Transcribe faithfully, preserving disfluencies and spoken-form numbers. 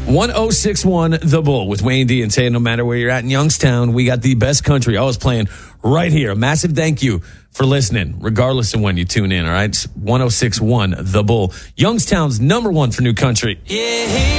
one oh six one The Bull with Wayne D and Tay. No matter where you're at in Youngstown, we got the best country always playing right here. A massive thank you for listening, regardless of when you tune in, all right? It's one oh six one The Bull, Youngstown's number one for new country. Yeah.